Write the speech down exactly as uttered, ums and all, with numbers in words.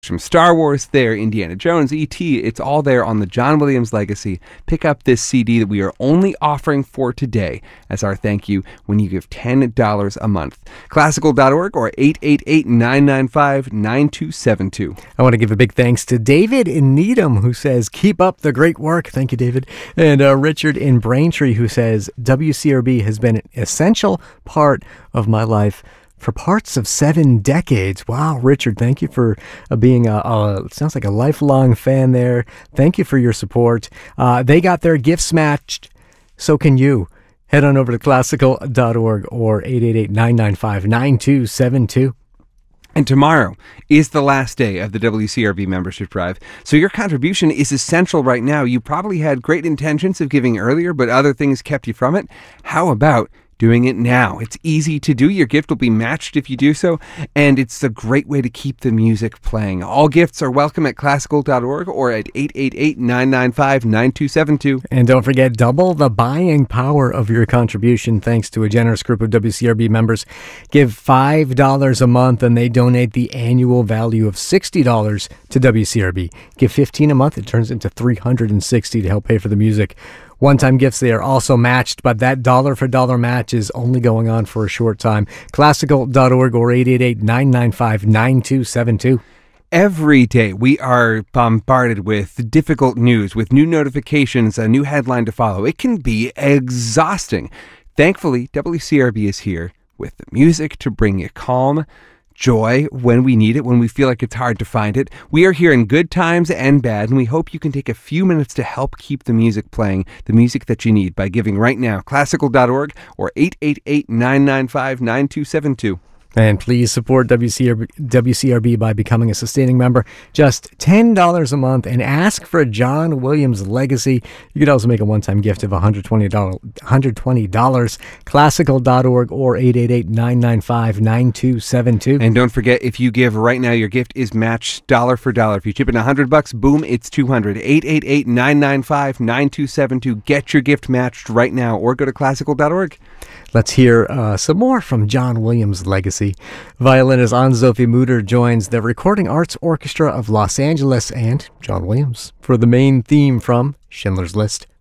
From Star Wars there, Indiana Jones, E T, it's all there on the John Williams Legacy. Pick up this C D that we are only offering for today as our thank you when you give ten dollars a month. Classical dot org or eight eight eight, nine nine five, nine two seven two. I want to give a big thanks to David in Needham, who says, keep up the great work. Thank you, David. And uh, Richard in Braintree, who says, W C R B has been an essential part of my life for parts of seven decades. Wow, Richard, thank you for uh, being a, a, it sounds like a lifelong fan there. Thank you for your support. Uh, they got their gifts matched. So can you. Head on over to classical dot org or eight eight eight, nine nine five, nine two seven two. And tomorrow is the last day of the W C R B membership drive, so your contribution is essential right now. You probably had great intentions of giving earlier, but other things kept you from it. How about doing it now? It's easy to do. Your gift will be matched if you do so, and it's a great way to keep the music playing. All gifts are welcome at classical dot org or at eight eight eight, nine nine five, nine two seven two. And don't forget, double the buying power of your contribution thanks to a generous group of W C R B members. Give five dollars a month and they donate the annual value of sixty dollars to W C R B. Give fifteen dollars a month, it turns into three hundred sixty dollars to help pay for the music. One-time gifts, they are also matched, but that dollar-for-dollar match is only going on for a short time. classical dot org or eight eight eight, nine nine five, nine two seven two. Every day we are bombarded with difficult news, with new notifications, a new headline to follow. It can be exhausting. Thankfully, W C R B is here with the music to bring you calm, joy when we need it, when we feel like it's hard to find it. We are here in good times and bad, and we hope you can take a few minutes to help keep the music playing, the music that you need, by giving right now. classical dot org or eight eight eight, nine nine five, nine two seven two. And please support W C R B, W C R B by becoming a sustaining member. Just ten dollars a month, and ask for a John Williams Legacy. You could also make a one-time gift of one hundred twenty dollars. one hundred twenty dollars. classical dot org or eight eight eight, nine nine five, nine two seven two. And don't forget, if you give right now, your gift is matched dollar for dollar. If you chip in one hundred bucks, boom, it's two hundred. eight eight eight, nine nine five, nine two seven two. Get your gift matched right now, or go to classical dot org. Let's hear uh, some more from John Williams Legacy. Violinist Ann-Sophie Mutter joins the Recording Arts Orchestra of Los Angeles and John Williams for the main theme from Schindler's List.